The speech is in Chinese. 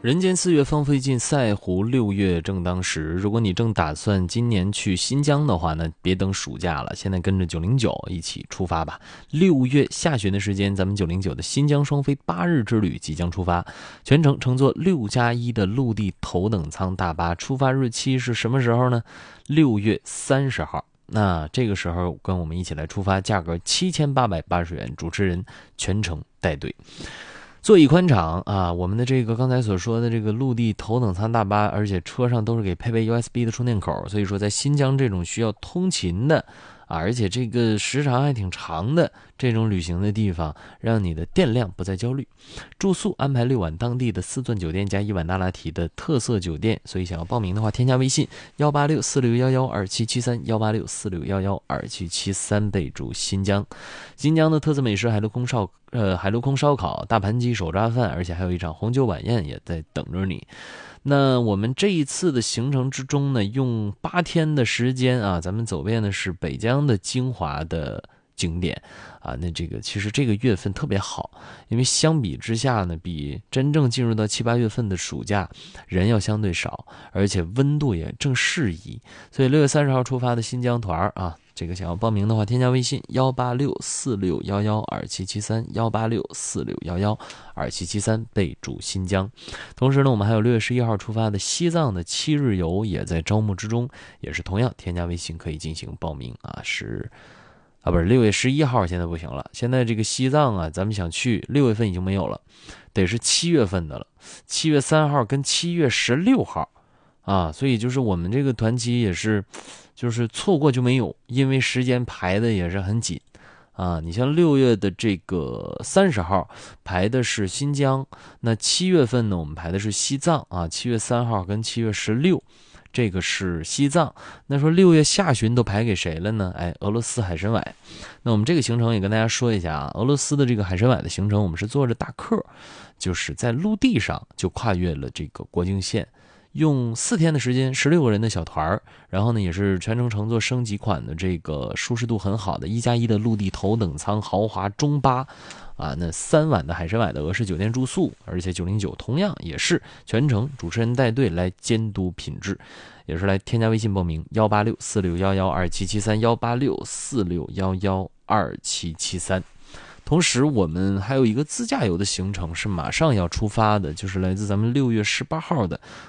人间4月芳菲尽，赛湖6月正当时。如果你正打算今年去新疆的话呢，别等暑假了，现在跟着909一起出发吧。6月下旬的时间，咱们909的新疆双飞8日之旅即将出发，全程乘坐6+1的陆地头等舱大巴，出发日期是什么时候呢？6月30号。那这个时候跟我们一起来出发，价格7880元，主持人全程带队。座椅宽敞啊，我们的这个刚才所说的这个陆地头等舱大巴，而且车上都是给配备 USB 的充电口，所以说在新疆这种需要通勤的而且这个时长还挺长的这种旅行的地方，让你的电量不再焦虑。住宿安排6晚当地的4钻酒店加1晚那拉提的特色酒店，所以想要报名的话，添加微信18646112773 18646112773，备注新疆。新疆的特色美食海陆空烧烤、大盘鸡、手抓饭，而且还有一场红酒晚宴也在等着你。那我们这一次的行程之中呢，用8天的时间啊，咱们走遍的是北疆的精华的景点啊。那这个其实这个月份特别好，因为相比之下呢，比真正进入到7、8月份的暑假人要相对少，而且温度也正适宜。所以6月30号出发的新疆团啊，这个想要报名的话，添加微信18646112773 18646112773，备注新疆。同时呢，我们还有6月11号出发的西藏的7日游也在招募之中，也是同样添加微信可以进行报名啊。不是6月11号，现在不行了。现在这个西藏啊，咱们想去6月份已经没有了，得是7月份的了。7月3号跟7月16号啊，所以就是我们这个团期也是，就是错过就没有，因为时间排的也是很紧啊。你像6月的这个30号排的是新疆，那7月份呢，我们排的是西藏啊，7月3号跟7月16。这个是西藏，那说6月下旬都排给谁了呢？俄罗斯海参崴。那我们这个行程也跟大家说一下啊，俄罗斯的这个海参崴的行程，我们是坐着大客，就是在陆地上就跨越了这个国境线，用4天的时间，16个人的小团，然后呢也是全程乘坐升级款的这个舒适度很好的1+1的陆地头等舱豪华中巴。那3晚的海参崴的俄式酒店住宿，而且909同样也是全程主持人带队来监督品质，也是来添加微信报名18646112773 18646112773。同时我们还有一个自驾游的行程是马上要出发的，就是来自咱们6月18号的